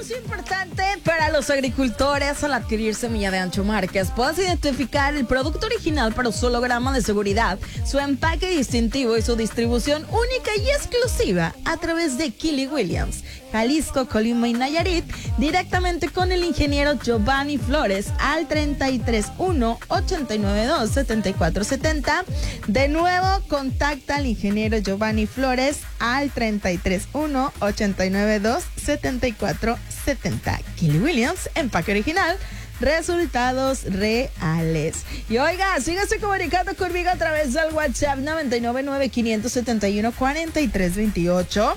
anuncio importante para los agricultores: al adquirir semilla de Ancho Márquez, puedes identificar el producto original para su holograma de seguridad, su empaque distintivo y su distribución única y exclusiva a través de Kili Williams, Jalisco, Colima y Nayarit, directamente con el ingeniero Giovanni Flores al 331-892-7470. De nuevo, contacta al ingeniero Giovanni Flores al 331-892-7470. Kili Williams, empaque original, resultados reales. Y oiga, sígase comunicando conmigo a través del WhatsApp 999-571-4328.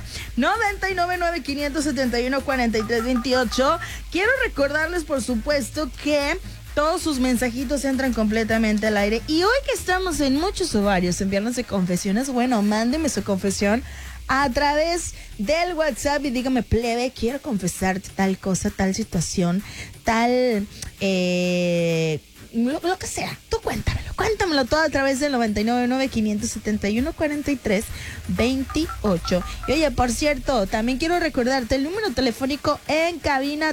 999-571-4328. Quiero recordarles, por supuesto, que todos sus mensajitos entran completamente al aire. Y hoy que estamos en muchos ovarios, enviándose confesiones, bueno, mándeme su confesión a través del WhatsApp y dígame: plebe, quiero confesarte tal cosa, tal situación, tal, lo que sea. Tú cuéntamelo todo a través del 999-571-4328. Y oye, por cierto, también quiero recordarte el número telefónico en cabina: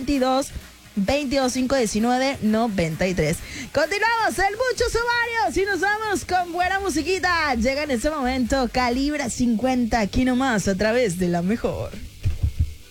322-225-1993. Continuamos en Muchos Ovarios y nos vamos con buena musiquita. Llega en este momento Calibre 50, aquí nomás, a través de La Mejor.